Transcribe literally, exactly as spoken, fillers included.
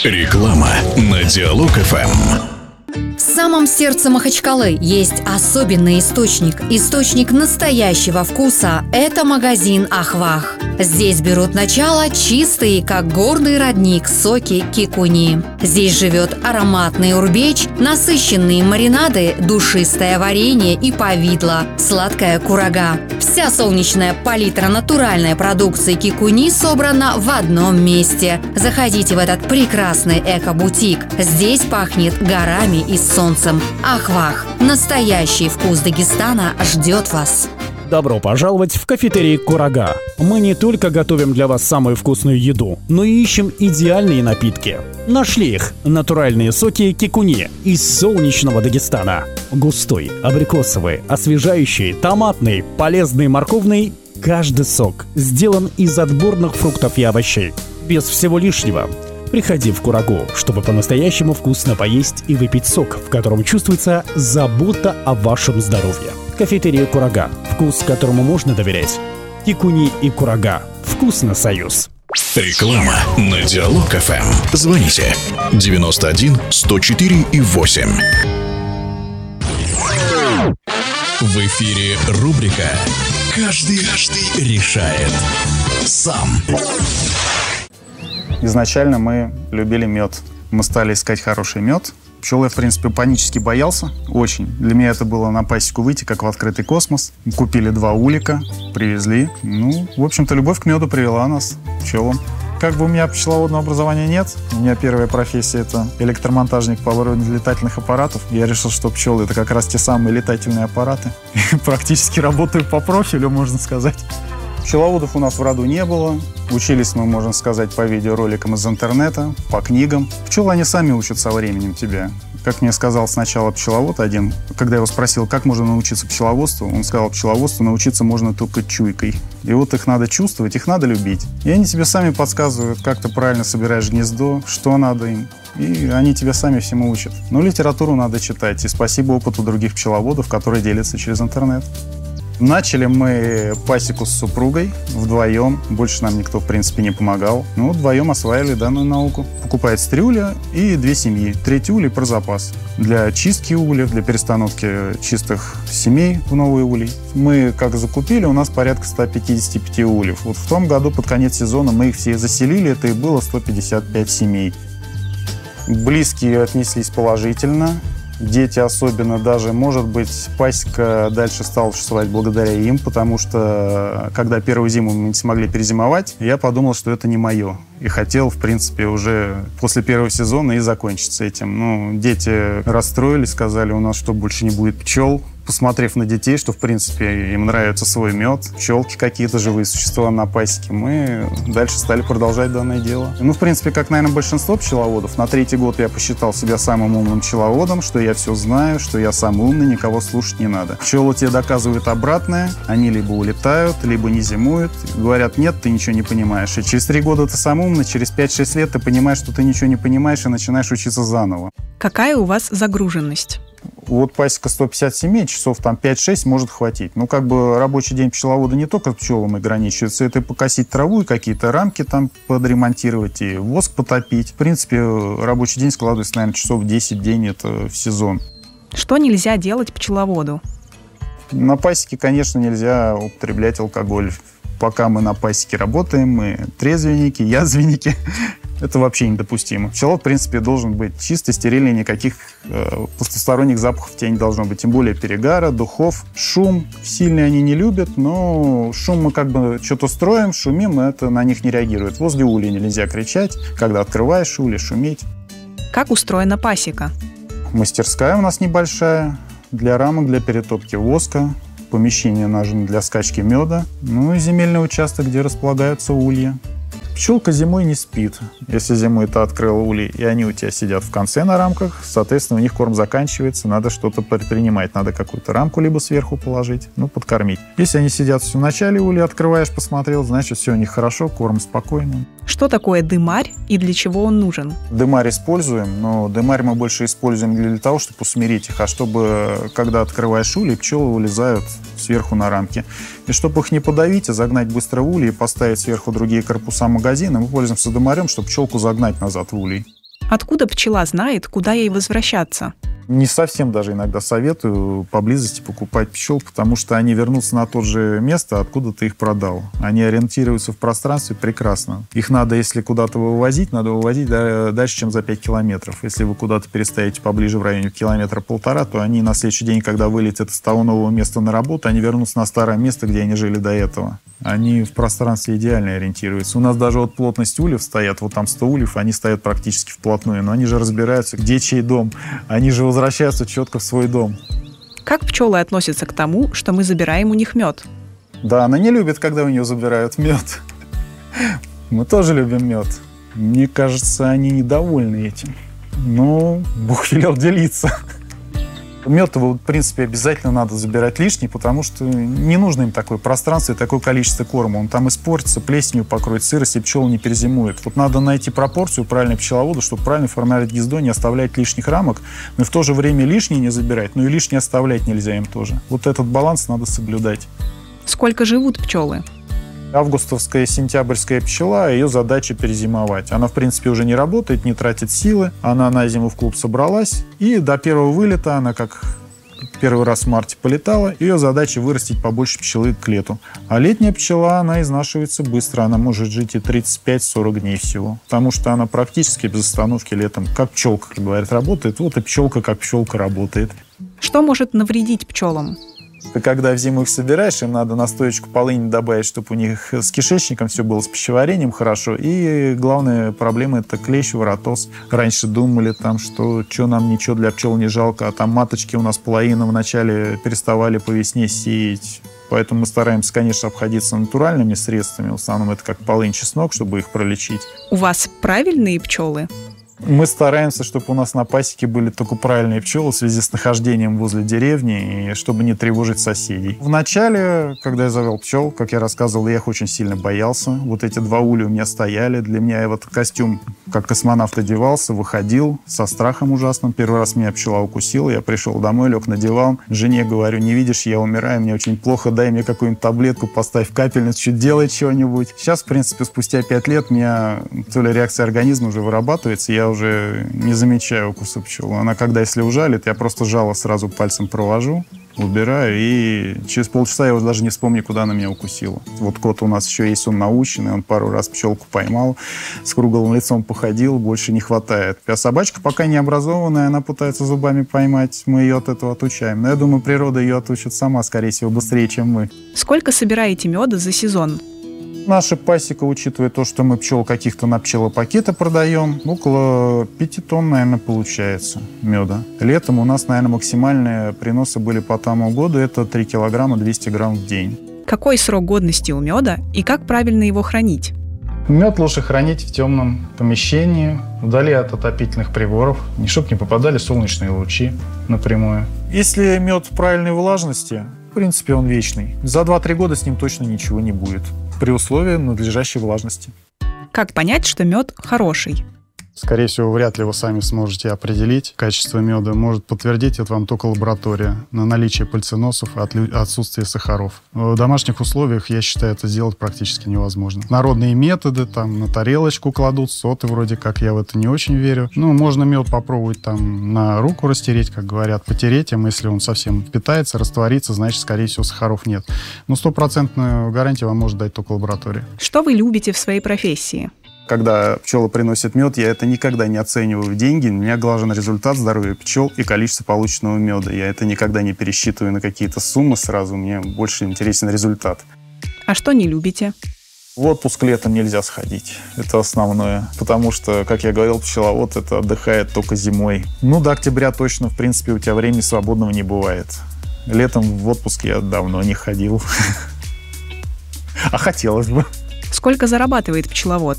Реклама на Диалог эф эм. В самом сердце Махачкалы есть особенный источник. Источник настоящего вкуса – это магазин «Ахвах». Здесь берут начало чистые, как горный родник, соки кикуни. Здесь живет ароматный урбеч, насыщенные маринады, душистое варенье и повидло, сладкая курага. Вся солнечная палитра натуральной продукции кикуни собрана в одном месте. Заходите в этот прекрасный эко-бутик. Здесь пахнет горами и солнцем. Ахвах. Настоящий вкус Дагестана ждет вас. Добро пожаловать в кафетерий «Курага». Мы не только готовим для вас самую вкусную еду, но и ищем идеальные напитки. Нашли их. Натуральные соки кикуни из солнечного Дагестана. Густой, абрикосовый, освежающий, томатный, полезный, морковный. Каждый сок сделан из отборных фруктов и овощей. Без всего лишнего. Приходи в Курагу, чтобы по-настоящему вкусно поесть и выпить сок, в котором чувствуется забота о вашем здоровье. Кафетерия «Курага». Вкус, которому можно доверять. Кикуни и Курага. Вкусно, союз. Реклама на Диалог эф эм. Звоните девяносто один сто четыре и восемь. В эфире рубрика «Каждый, каждый решает сам». Изначально мы любили мед. Мы стали искать хороший мед. Пчел я, в принципе, панически боялся. Очень. Для меня это было на пасеку выйти, как в открытый космос. Купили два улика, привезли. Ну, в общем-то, любовь к меду привела нас к пчелам. Как бы у меня пчеловодного образования нет. У меня первая профессия – это электромонтажник по оборудованию летательных аппаратов. Я решил, что пчелы – это как раз те самые летательные аппараты. Практически работаю по профилю, можно сказать. Пчеловодов у нас в роду не было. Учились мы, можно сказать, по видеороликам из интернета, по книгам. Пчелы, они сами учат со временем тебя. Как мне сказал сначала пчеловод один, когда я его спросил, как можно научиться пчеловодству, он сказал, пчеловодству научиться можно только чуйкой. И вот их надо чувствовать, их надо любить. И они тебе сами подсказывают, как ты правильно собираешь гнездо, что надо им. И они тебя сами всему учат. Но литературу надо читать. И спасибо опыту других пчеловодов, которые делятся через интернет. Начали мы пасеку с супругой вдвоем. Больше нам никто, в принципе, не помогал. Ну, вдвоем осваивали данную науку. Покупается три улья и две семьи. Третий улей про запас. Для чистки ульев, для перестановки чистых семей в новые ульи. Мы, как закупили, у нас порядка ста пятидесяти пяти ульев. Вот в том году, под конец сезона, мы их все заселили. Это и было сто пятьдесят пять семей. Близкие отнеслись положительно. Дети особенно даже, может быть, пасека дальше стала существовать благодаря им, потому что, когда первую зиму мы не смогли перезимовать, я подумал, что это не мое. И хотел, в принципе, уже после первого сезона и закончить с этим. Ну, дети расстроились, сказали, у нас что, больше не будет пчел? Посмотрев на детей, что, в принципе, им нравится свой мед, пчелки какие-то, живые существа на пасеке, мы дальше стали продолжать данное дело. Ну, в принципе, как, наверное, большинство пчеловодов, на третий год я посчитал себя самым умным пчеловодом, что я все знаю, что я самый умный, никого слушать не надо. Пчелы тебе доказывают обратное, они либо улетают, либо не зимуют, говорят, нет, ты ничего не понимаешь. И через три года ты сам умный, через пять-шесть лет ты понимаешь, что ты ничего не понимаешь и начинаешь учиться заново. Какая у вас загруженность? Вот пасека сто пятьдесят семей, часов там пять-шесть может хватить. Ну, как бы рабочий день пчеловода не только пчелам ограничивается, это и покосить траву, и какие-то рамки там подремонтировать, и воск потопить. В принципе, рабочий день складывается, наверное, часов десять в день, это в сезон. Что нельзя делать пчеловоду? На пасеке, конечно, нельзя употреблять алкоголь. Пока мы на пасеке работаем, мы трезвенники, язвенники. Это вообще недопустимо. Пчеловод, в принципе, должен быть чистый, стерильный, никаких э, посторонних запахов у тебя не должно быть. Тем более перегара, духов, шум. Сильный они не любят, но шум мы как бы что-то строим, шумим, и это на них не реагирует. Возле улья нельзя кричать, когда открываешь улья, шуметь. Как устроена пасека? Мастерская у нас небольшая, для рамок, для перетопки воска. Помещение нужно для скачки меда. Ну и земельный участок, где располагаются улья. Пчелка зимой не спит. Если зимой ты открыл улей, и они у тебя сидят в конце на рамках, соответственно, у них корм заканчивается, надо что-то предпринимать. Надо какую-то рамку либо сверху положить, ну, подкормить. Если они сидят в начале улья, открываешь, посмотрел, значит, все у них хорошо, корм спокойный. Что такое дымарь и для чего он нужен? Дымарь используем, но дымарь мы больше используем не для того, чтобы усмирить их, а чтобы, когда открываешь улей, пчелы вылезают сверху на рамки. И чтобы их не подавить, а загнать быстро в улей и поставить сверху другие корпуса магазина, мы пользуемся дымарем, чтобы пчелку загнать назад в улей. Откуда пчела знает, куда ей возвращаться? Не совсем даже иногда советую поблизости покупать пчел, потому что они вернутся на то же место, откуда ты их продал. Они ориентируются в пространстве прекрасно. Их надо, если куда-то вывозить, надо вывозить дальше, чем за пять километров. Если вы куда-то переставите поближе в районе километра полтора, то они на следующий день, когда вылетят из того нового места на работу, они вернутся на старое место, где они жили до этого. Они в пространстве идеально ориентируются. У нас даже вот плотность ульев стоят, вот там сто ульев, они стоят практически вплотную, но они же разбираются, где чей дом. Они же возвращаются четко в свой дом. Как пчелы относятся к тому, что мы забираем у них мед? Да, она не любит, когда у нее забирают мед. Мы тоже любим мед. Мне кажется, они недовольны этим. Но Бог велел делиться. Мед его, в принципе, обязательно надо забирать лишний, потому что не нужно им такое пространство и такое количество корма. Он там испортится, плесенью покроет, сырость, и пчелы не перезимуют. Вот надо найти пропорцию правильной пчеловода, чтобы правильно формировать гнездо, не оставлять лишних рамок, но и в то же время лишнее не забирать, но и лишнее оставлять нельзя им тоже. Вот этот баланс надо соблюдать. Сколько живут пчелы? Августовская, сентябрьская пчела, ее задача перезимовать. Она, в принципе, уже не работает, не тратит силы. Она на зиму в клуб собралась. И до первого вылета она, как первый раз в марте полетала, ее задача вырастить побольше пчелы к лету. А летняя пчела, она изнашивается быстро. Она может жить и тридцать пять сорок дней всего. Потому что она практически без остановки летом, как пчелка, как говорят, работает. Вот и пчелка, как пчелка, работает. Что может навредить пчелам? Ты когда в зиму их собираешь, им надо настоечку полыни добавить, чтобы у них с кишечником все было, с пищеварением хорошо. И главная проблема – это клещ, воротоз. Раньше думали, там, что что нам ничего для пчел не жалко, а там маточки у нас половина вначале переставали по весне сеять. Поэтому мы стараемся, конечно, обходиться натуральными средствами. В основном это как полынь, чеснок, чтобы их пролечить. У вас правильные пчелы? Мы стараемся, чтобы у нас на пасеке были только правильные пчелы в связи с нахождением возле деревни, и чтобы не тревожить соседей. Вначале, когда я завел пчел, как я рассказывал, я их очень сильно боялся. Вот эти два улья у меня стояли. Для меня вот костюм, как космонавт, одевался, выходил со страхом ужасным. Первый раз меня пчела укусила, я пришел домой, лег на диван. Жене говорю: не видишь, я умираю, мне очень плохо, дай мне какую-нибудь таблетку, поставь капельницу, чуть делай чего-нибудь. Сейчас, в принципе, спустя пять лет у меня то ли реакция организма уже вырабатывается, я уже не замечаю укуса пчелы. Она, когда если ужалит, я просто жало сразу пальцем провожу, убираю, и через полчаса я уже даже не вспомню, куда она меня укусила. Вот кот у нас еще есть, он наученный, он пару раз пчелку поймал, с круглым лицом походил, больше не хватает. А собачка пока не образованная, она пытается зубами поймать, мы ее от этого отучаем. Но я думаю, природа ее отучит сама, скорее всего, быстрее, чем мы. Сколько собираете меда за сезон? Наша пасека, учитывая то, что мы пчел каких-то на пчелопакеты продаем, около пяти тонн, наверное, получается меда. Летом у нас, наверное, максимальные приносы были по тому году, это три килограмма двести грамм в день. Какой срок годности у меда и как правильно его хранить? Мед лучше хранить в темном помещении, вдали от отопительных приборов, чтобы не попадали солнечные лучи напрямую. Если мед правильной влажности, в принципе, он вечный. За два-три года с ним точно ничего не будет, при условии надлежащей влажности. Как понять, что мед хороший? Скорее всего, вряд ли вы сами сможете определить качество меда. Может подтвердить это вам только лаборатория на наличие пыльценосов и отсутствие сахаров. В домашних условиях, я считаю, это сделать практически невозможно. Народные методы, там, на тарелочку кладут, соты вроде как, я в это не очень верю. Ну, можно мед попробовать там на руку растереть, как говорят, потереть им. Если он совсем впитается, растворится, значит, скорее всего, сахаров нет. Но стопроцентную гарантию вам может дать только лаборатория. Что вы любите в своей профессии? Когда пчела приносит мед, я это никогда не оцениваю в деньги. У меня главный результат здоровья пчел и количество полученного меда. Я это никогда не пересчитываю на какие-то суммы сразу. Мне больше интересен результат. А что не любите? В отпуск летом нельзя сходить. Это основное. Потому что, как я говорил, пчеловод это отдыхает только зимой. Ну, до октября точно, в принципе, у тебя времени свободного не бывает. Летом в отпуск я давно не ходил. А хотелось бы. Сколько зарабатывает пчеловод?